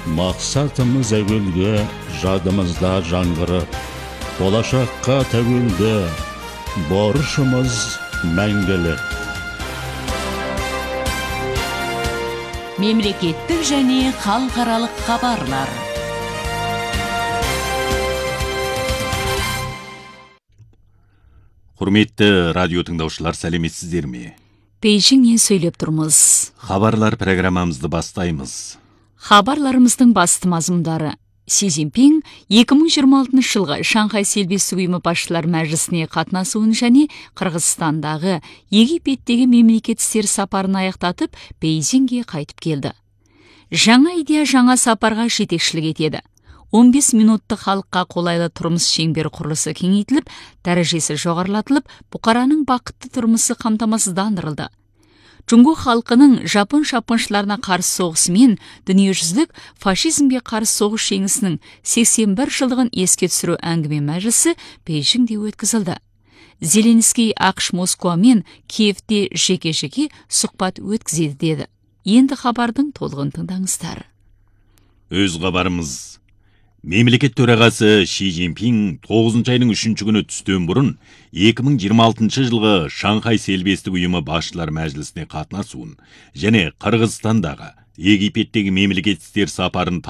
Мақсатымыз әуелгі, жадымызда жаңғырып, болашаққа тәуелді, борышымыз мәңгілік. Мемлекеттік және халықаралық хабарлар. Құрметті радио тыңдаушылар, сәлеметсіздер ме? Бейжіңнен сөйлеп тұрмыз. Хабарлар программамызды бастаймыз. Хабарларымыздың басты мазмұндары: Си Цзиньпин 2026 жылғы Шанхай селбесі ұйымы басшылар мәжілісіне қатынасуын және Қырғызстандағы, Египеттегі мемлекет істер сапарын аяқтатып, Бейжіңге қайтып келді. Жаңа идея жаңа сапарға жетекшілік етеді. 15 минуттық халыққа қолайлы тұрмыс шеңбер құрылысы кеңейтіліп, дәрежесі жоғарылатылып, бұқараның бақытты тұрмысы қамтамасыздандырылды. Жұңғо халқының жапон шапқыншыларына қарсы соғысы мен дүниежүзілік фашизмге қарсы соғыс жеңісінің 81 жылдығын еске түсіру әңгіме мәжілісі Бейжіңде өткізілді. Зеленский ақш Москва мен Киевте жеке-жеке сұхбат өткізеді деді. Енді хабардың толығын тыңдаңыздар. Өз хабарымыз. Мемлекет төрағасы Си Цзиньпин 9 айның 3 күні түстен бұрын 2026 жылғы Шанхай селбестік ұйымы басшылар мәжілісіне қатынасуын және Қырғызстандағы, Египеттегі мемлекет істер сапарын